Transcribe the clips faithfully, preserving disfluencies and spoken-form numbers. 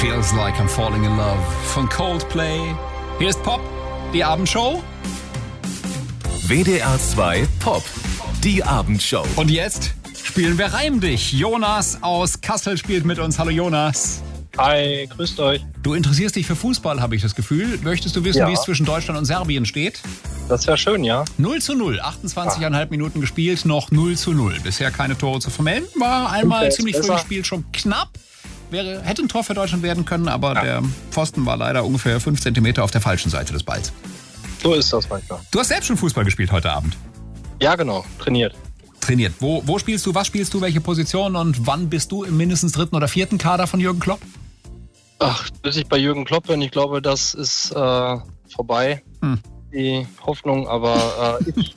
Feels Like I'm Falling in Love von Coldplay. Hier ist Pop, die Abendshow. W D R zwei Pop, die Abendshow. Und jetzt spielen wir Reim dich. Jonas aus Kassel spielt mit uns. Hallo Jonas. Hi, grüßt euch. Du interessierst dich für Fußball, habe ich das Gefühl. Möchtest du wissen, Ja. wie es zwischen Deutschland und Serbien steht? Das wäre schön, ja. null zu null, achtundzwanzig Komma fünf Minuten gespielt, noch null zu null. Bisher keine Tore zu vermelden. War einmal Okay, ist ziemlich früh besser. gespielt, schon knapp. Wäre, hätte ein Tor für Deutschland werden können, aber Ja. der Pfosten war leider ungefähr fünf Zentimeter auf der falschen Seite des Balls. So ist das manchmal. Du hast selbst schon Fußball gespielt heute Abend. Ja, genau. Trainiert. Trainiert. Wo, wo spielst du, was spielst du, welche Position und wann bist du im mindestens dritten oder vierten Kader von Jürgen Klopp? Ach, bis ich bei Jürgen Klopp bin, ich glaube, das ist äh, vorbei, Hm. die Hoffnung. Aber äh, ich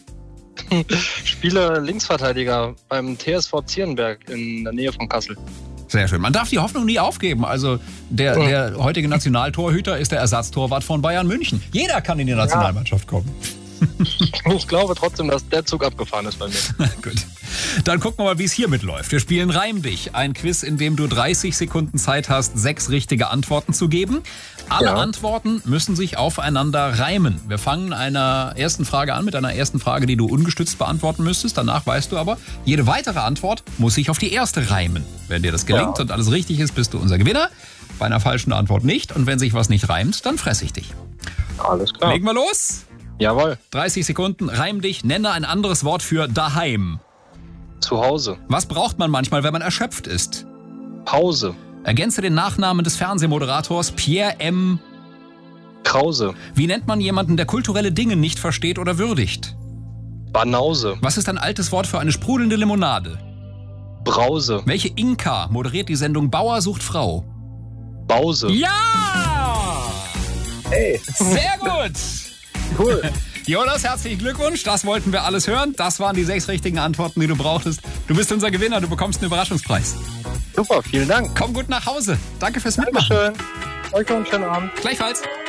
spiele Linksverteidiger beim T S V Zierenberg in der Nähe von Kassel. Sehr schön. Man darf die Hoffnung nie aufgeben. Also der, Mhm. der heutige Nationaltorhüter ist der Ersatztorwart von Bayern München. Jeder kann in die Nationalmannschaft kommen. Ich glaube trotzdem, dass der Zug abgefahren ist bei mir. Gut. Dann gucken wir mal, wie es hier mitläuft. Wir spielen Reim dich. Ein Quiz, in dem du dreißig Sekunden Zeit hast, sechs richtige Antworten zu geben. Alle Ja. Antworten müssen sich aufeinander reimen. Wir fangen einer ersten Frage an, mit einer ersten Frage, die du ungestützt beantworten müsstest. Danach weißt du aber, jede weitere Antwort muss sich auf die erste reimen. Wenn dir das gelingt Ja. und alles richtig ist, bist du unser Gewinner. Bei einer falschen Antwort nicht. Und wenn sich was nicht reimt, dann fress ich dich. Alles klar. Legen wir los. Jawohl. dreißig Sekunden, reim dich, nenne ein anderes Wort für daheim. Zu Hause. Was braucht man manchmal, wenn man erschöpft ist? Pause. Ergänze den Nachnamen des Fernsehmoderators Pierre M. Krause. Wie nennt man jemanden, der kulturelle Dinge nicht versteht oder würdigt? Banause. Was ist ein altes Wort für eine sprudelnde Limonade? Brause. Welche Inka moderiert die Sendung Bauer sucht Frau? Bause. Ja! Hey. Sehr gut! Cool. Jonas, herzlichen Glückwunsch. Das wollten wir alles hören. Das waren die sechs richtigen Antworten, die du brauchtest. Du bist unser Gewinner. Du bekommst einen Überraschungspreis. Super, vielen Dank. Komm gut nach Hause. Danke fürs Mitmachen. Dankeschön. Euch noch einen schönen Abend. Gleichfalls.